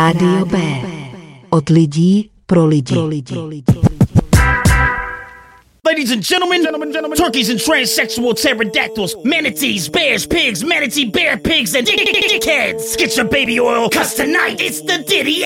Rádio B. Od lidí pro lidi. Ladies and gentlemen, turkeys and transsexual pterodactyls, manatees, bears, pigs, manatee, bear, pigs, and dickheads. Get your baby oil, cause tonight it's the Diddy